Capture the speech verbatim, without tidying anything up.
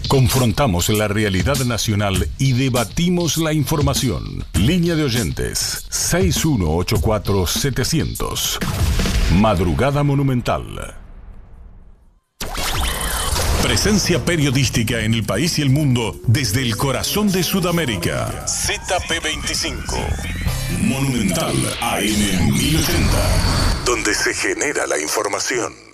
Confrontamos la realidad nacional y debatimos la información. Línea de oyentes seis uno ocho cuatro setecientos. Madrugada Monumental. Presencia periodística en el país y el mundo desde el corazón de Sudamérica. Z P veinticinco. Monumental A M mil ochenta. Donde se genera la información.